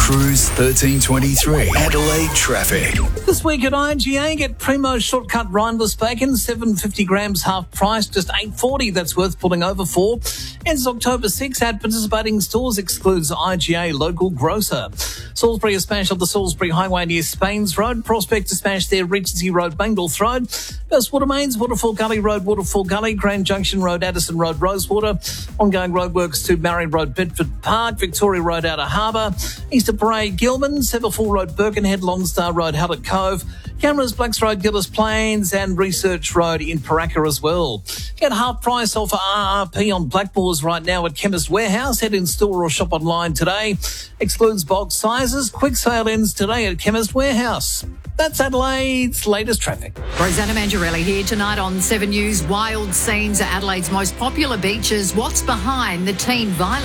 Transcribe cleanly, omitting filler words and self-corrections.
Cruise 1323. Adelaide traffic. This week at IGA, get Primo Shortcut Rindless Bacon, 750 grams half price, just $8.40. That's worth pulling over for. Ends October 6 at participating stores, excludes IGA local grocer. Salisbury is smashed off the Salisbury Highway near Spains Road. Prospect is smashed there, Regency Road, Bangles Road. First Watermains, Waterfall Gully Road, Waterfall Gully, Grand Junction Road, Addison Road, Rosewater. Ongoing roadworks to Marion Road, Bedford Park, Victoria Road, Outer Harbour. Easter Parade, Gilman, Severfall Road, Birkenhead, Longstar Road, Hallett Cove. Cameras, Blacks Road, Gillis Plains, and Research Road in Paraka as well. Get half price off RRP on Blackmores right now at Chemist Warehouse. Head in store or shop online today. Excludes box sizes. Quick sale ends today at Chemist Warehouse. That's Adelaide's latest traffic. Rosanna Mangiarelli here tonight on 7 News. Wild scenes at Adelaide's most popular beaches. What's behind the teen violence?